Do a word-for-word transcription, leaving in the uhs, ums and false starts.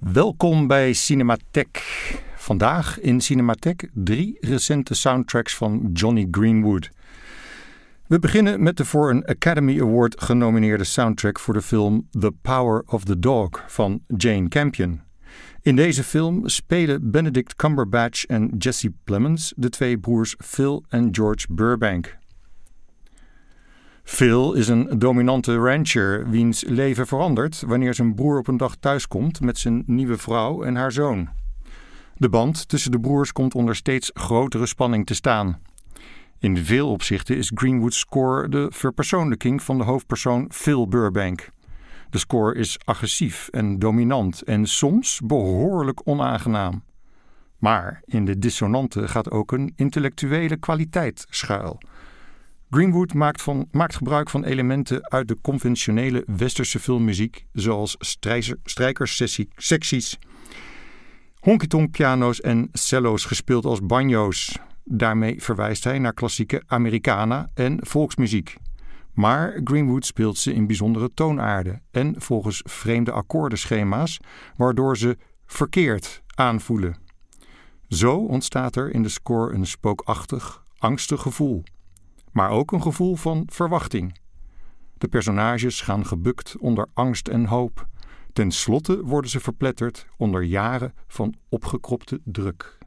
Welkom bij Cinematheek. Vandaag in Cinematheek drie recente soundtracks van Jonny Greenwood. We beginnen met de voor een Academy Award genomineerde soundtrack voor de film The Power of the Dog van Jane Campion. In deze film spelen Benedict Cumberbatch en Jesse Plemons de twee broers Phil en George Burbank. Phil is een dominante rancher wiens leven verandert wanneer zijn broer op een dag thuiskomt met zijn nieuwe vrouw en haar zoon. De band tussen de broers komt onder steeds grotere spanning te staan. In veel opzichten is Greenwood's score de verpersoonlijking van de hoofdpersoon Phil Burbank. De score is agressief en dominant en soms behoorlijk onaangenaam. Maar in de dissonante gaat ook een intellectuele kwaliteit schuil. Greenwood maakt, van, maakt gebruik van elementen uit de conventionele westerse filmmuziek, zoals strijkerssecties, honky-tonk piano's en cello's gespeeld als banjo's. Daarmee verwijst hij naar klassieke Americana en volksmuziek. Maar Greenwood speelt ze in bijzondere toonaarden en volgens vreemde akkoordenschema's, waardoor ze verkeerd aanvoelen. Zo ontstaat er in de score een spookachtig, angstig gevoel. Maar ook een gevoel van verwachting. De personages gaan gebukt onder angst en hoop. Ten slotte worden ze verpletterd onder jaren van opgekropte druk.